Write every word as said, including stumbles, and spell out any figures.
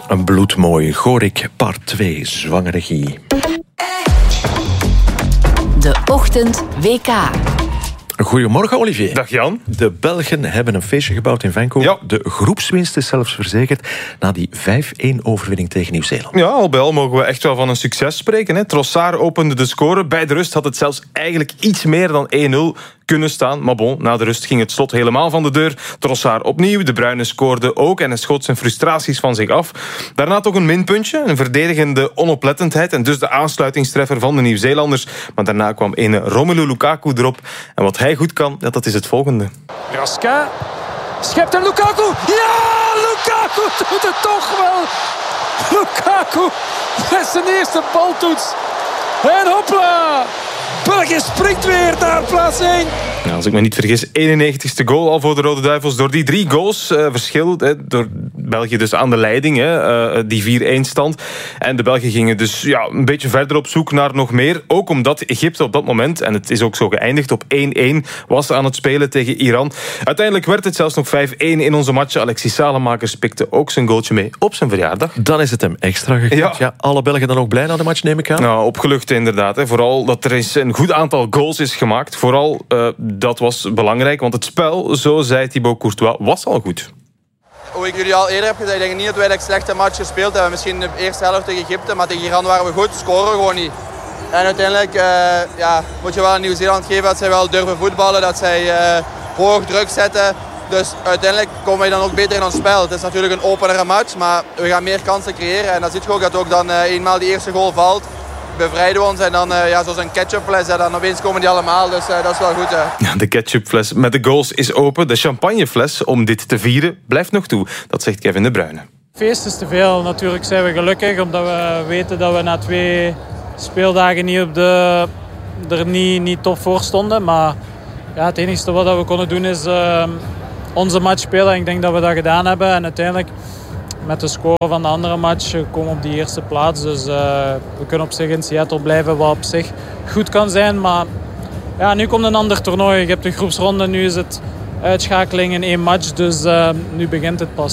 Een bloedmooi Gorik part twee, zwangere Guy. De Ochtend W K. Goedemorgen, Olivier. Dag Jan. De Belgen hebben een feestje gebouwd in Vancouver. Ja. De groepswinst is zelfs verzekerd na die vijf-één overwinning tegen Nieuw-Zeeland. Ja, al bij al mogen we echt wel van een succes spreken. Hè. Trossard opende de score. Bij de rust had het zelfs eigenlijk iets meer dan één nul kunnen staan. Maar bon, na de rust ging het slot helemaal van de deur. Trossard opnieuw, De Bruyne scoorde ook en hij schoot zijn frustraties van zich af. Daarna toch een minpuntje, een verdedigende onoplettendheid en dus de aansluitingstreffer van de Nieuw-Zeelanders. Maar daarna kwam ene Romelu Lukaku erop. En wat hij goed kan, dat is het volgende. Raska schept en Lukaku. Ja, Lukaku doet het toch wel. Lukaku met zijn eerste baltoets. En hopla. België springt weer naar plaats één. Ja, als ik me niet vergis, eenennegentigste goal al voor de Rode Duivels. Door die drie goals uh, verschil, hè, door België dus aan de leiding, hè, uh, die vier-één stand. En de Belgen gingen dus ja, een beetje verder op zoek naar nog meer. Ook omdat Egypte op dat moment, en het is ook zo geëindigd, op één-één was aan het spelen tegen Iran. Uiteindelijk werd het zelfs nog vijf-één in onze match. Alexis Salemakers pikte ook zijn goaltje mee op zijn verjaardag. Dan is het hem extra gegund. Ja. Ja, alle Belgen dan ook blij na de match, neem ik aan? Nou, opgelucht inderdaad. Hè. Vooral dat er eens een goed aantal goals is gemaakt. Vooral uh, dat was belangrijk, want het spel, zo zei Thibaut Courtois, was al goed. Hoe ik jullie al eerder heb gezegd, ik denk niet dat wij een slechte match gespeeld hebben. Misschien de eerste helft tegen Egypte, maar tegen Iran waren we goed, scoren gewoon niet. En uiteindelijk uh, ja, moet je wel aan Nieuw-Zeeland geven dat zij wel durven voetballen, dat zij uh, hoog druk zetten. Dus uiteindelijk komen wij dan ook beter in ons spel. Het is natuurlijk een openere match, maar we gaan meer kansen creëren. En dan zie je ook dat ook dan uh, eenmaal die eerste goal valt. Bevrijden we ons en dan uh, ja, zoals een ketchupfles en dan opeens komen die allemaal, dus uh, dat is wel goed. Hè. Ja, de ketchupfles met de goals is open. De champagnefles om dit te vieren blijft nog toe. Dat zegt Kevin De Bruyne. Feest is te veel. Natuurlijk zijn we gelukkig omdat we weten dat we na twee speeldagen niet op de, er niet, niet top voor stonden. Maar ja, het enige wat we konden doen is uh, onze match spelen. En ik denk dat we dat gedaan hebben. En uiteindelijk met de score van de andere match komen we op die eerste plaats. Dus uh, we kunnen op zich in Seattle blijven, wat op zich goed kan zijn. Maar ja, nu komt een ander toernooi. Je hebt de groepsronde, nu is het uitschakeling in één match. Dus uh, nu begint het pas.